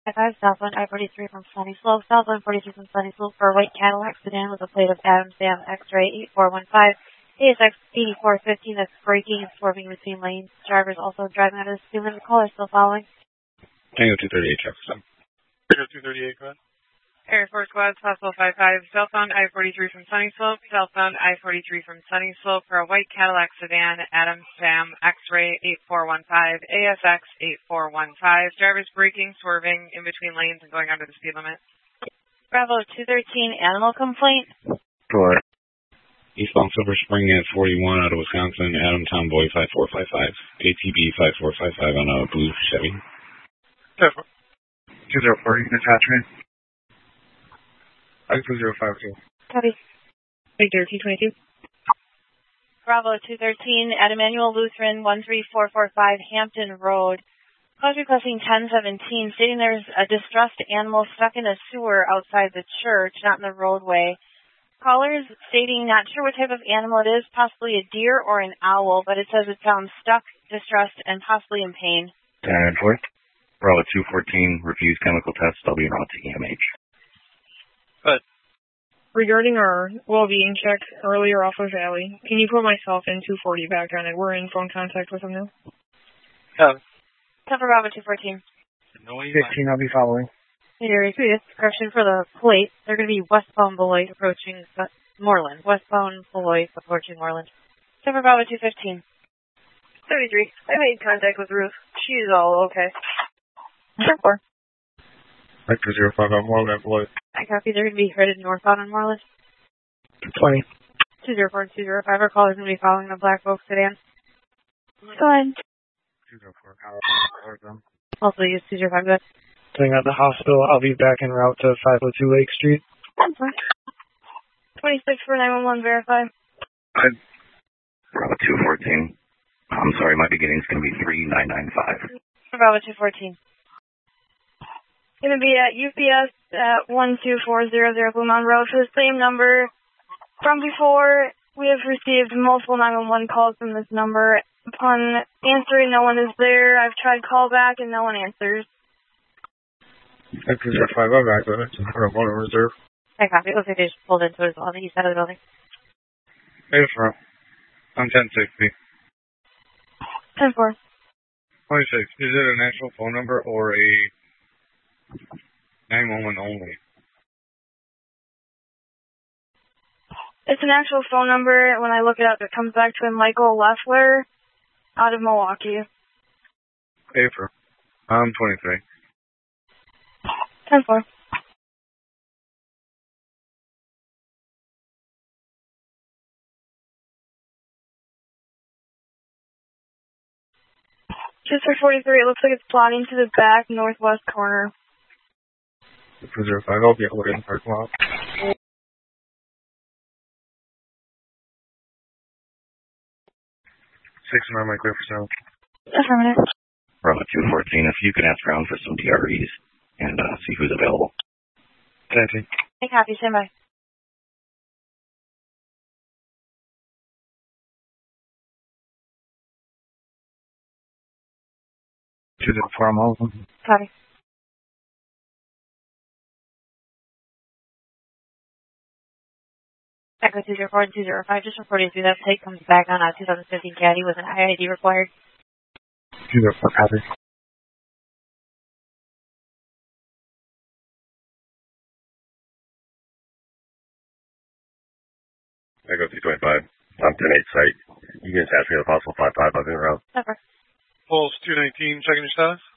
I-5 southbound I-43 from Sunny Slope, southbound 42 from Sunny Slope for a white Cadillac sedan with a plate of Adam Sam X-Ray 8415, ASX 8415 that's braking and swerving between lanes. Driver's also driving under the speed limit. Caller still following. Tango 238, check this out. Tango 238, go ahead. Air Force Squad, possible 55, southbound I-43 from Sunny Slope, southbound I-43 from Sunny Slope for a white Cadillac sedan, Adam Sam X-Ray 8415, ASX 8415. Driver's braking, swerving in between lanes and going under the speed limit. Bravo 213, animal complaint. Sure. Eastbound Silver Spring at 41 out of Wisconsin, Adam Tomboy 5455, ATB 5455 on a blue Chevy. 204, you can attachment. I-2052. Copy. Victor 222. Bravo 213 at Emmanuel Lutheran 13445 Hampton Road. Cause requesting 1017 stating there's a distressed animal stuck in a sewer outside the church, not in the roadway. Callers stating not sure what type of animal it is, possibly a deer or an owl, but it says it's found stuck, distressed, and possibly in pain. 10-4. Bravo 214, refuse chemical test, I'll be around to EMH. But regarding our well-being check earlier off of Valley, can you put myself in 240 back on it? We're in phone contact with them now. Cover Bravo 214. 15, I'll be following. Here, description for the plate. They're going to be westbound Beloit approaching Moreland. Westbound Beloit approaching Moreland. Cover Bravo 215. 33. I made contact with Ruth. She's all okay. 4. Victor 05, I'm Moreland at Beloit. I copy. They're going to be headed northbound on Moreland. 20. 204 and 205. Our call is going to be following the Black Oak sedan. Go ahead. 204, power. Also use 205. Go ahead. Staying at the hospital, I'll be back en route to 502 Lake Street. 26 for 911, verify. Bravo 214. I'm sorry, my beginning's going to be 3995. Bravo 214. Going to be at UPS at 12400 Blue Mountain Road for the same number. From before, we have received multiple 911 calls from this number. Upon answering, no one is there. I've tried call back and no one answers. Victor 05, I'm back with it. One reserve. I copy. It looks like they just pulled into it on the east side of the building. Hey, front. I'm 1060. 10-4. 26. Is it an actual phone number or a 911 only? It's an actual phone number. When I look it up, it comes back to a Michael Leffler out of Milwaukee. April. I'm 23. 10-4. Just for 43, it looks like it's plotting to the back northwest corner. 205, I'll be able to in the parking lot. 6 and I'm clear for sound. Affirmative. Bravo 214, if you can ask around for some DREs and see who's available. 10. I copy. Stand by. To the formal. Copy. Echo 204 and 205, just reporting through that plate comes back on a 2015 Caddy with an IID required. 204, copy. Echo 225, I'm 10-8 site. You can attach me to the possible 55, I'll be around. Never. Pulse 219, checking your status.